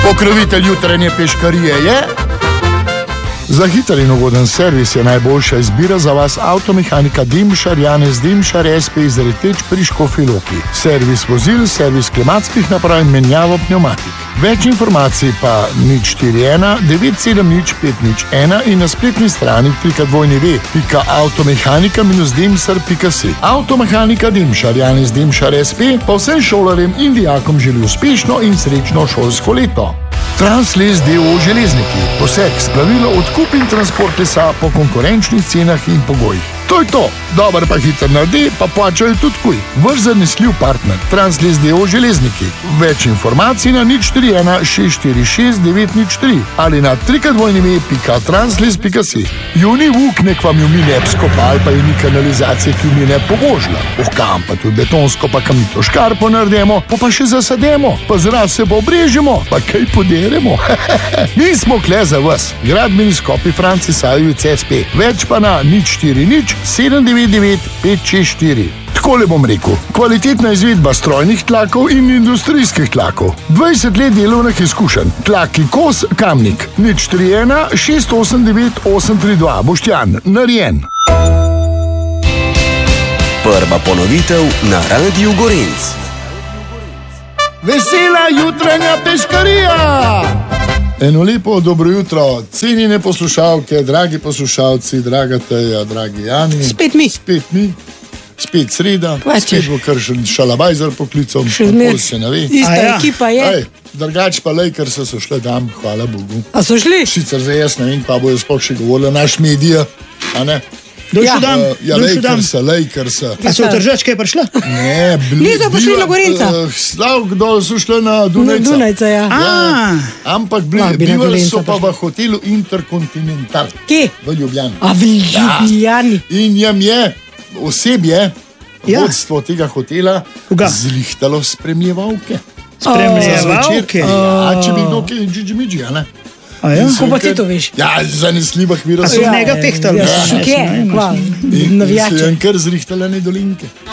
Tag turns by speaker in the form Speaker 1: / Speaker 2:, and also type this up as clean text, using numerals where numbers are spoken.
Speaker 1: Pokrovitelj jutranje peškarije je... Za hiter in ugoden servis je najboljša izbira za vas avtomehanika Dimšar Janez Dimšar SP iz Reteč pri Škofji Loki. Servis vozil, servis klimatskih naprav in menjavo pneumatik. Več informacij pa 041 970 501 in na spletni strani www.avtomehanika-dimsar.si. Avtomehanika Dimšar Janez Dimšar SP pa vsem šolarjem in dijakom želi uspešno in srečno šolsko leto. Transles D.O. Železniki. Poseg, spravilo, odkup in transport lesa po konkurenčnih cenah in pogojih. To je to. Dobar pa hiter naredi, pa plačajo tudi kuj. Vrš zanesljiv partner. Transles D.O. Železniki. Več informacij na 041 646 903 ali na www.transles.si. Juni vuk nek vam jumine epskopal, pa je ni kanalizacije, ki jumine pogožla. Kam pa tudi betonsko, pa kamito škarpo naredimo, pa še zasademo, pa zraz se pa obrežemo, pa kaj poderemo. Mi smo kle za vas. Gradbeni skopi Franci Sajovic SP. Več pa na 040 799 564. Takole bom rekel, kvalitetna izvedba strojnih tlakov in industrijskih tlakov. 20 let delovnih izkušenj. Tlaki Kos, Kamnik. 041 689 832. Boštjan, narejen.
Speaker 2: Prva ponovitev na Radiu Gorenc.
Speaker 1: Vesela jutranja peškarija! Eno lepo dobro jutro, cenjene poslušalke, dragi poslušalci, draga Teja, dragi Jani.
Speaker 3: Spet mi.
Speaker 1: Spet sreda, spet bo kar šalabajzer poklicom,
Speaker 3: zmer.
Speaker 1: Se ne ve.
Speaker 3: Ista ekipa je.
Speaker 1: Drugač pa lej, ker so šle dam, hvala Bogu.
Speaker 3: A so šli?
Speaker 1: Sicer za jaz ne vem, pa bojo sploh še govorili naš medija, a ne? Lej, ker se.
Speaker 4: A so v Tržačke prišla?
Speaker 1: Ne,
Speaker 3: Niso prišli na Gorenca?
Speaker 1: Slav, kdo so šli na Dunajca.
Speaker 3: Na Dunajca, ja.
Speaker 1: Ampak bivali so pa v hotelu Intercontinental.
Speaker 3: Kje?
Speaker 1: V Ljubljani.
Speaker 3: A v Ljubljani?
Speaker 1: In jim je osebje, vodstvo tega hotela, zlihtalo spremljevalke.
Speaker 4: Spremljevalke?
Speaker 1: Ja, če bi kdo kaj džidžimidži, a ne?
Speaker 3: Ko pa ti to veš?
Speaker 1: Ja, zanesljiva hvira
Speaker 4: so. A so njega tehtali?
Speaker 3: Ja, šuke,
Speaker 1: in so jim kar zrihtale nedolinke.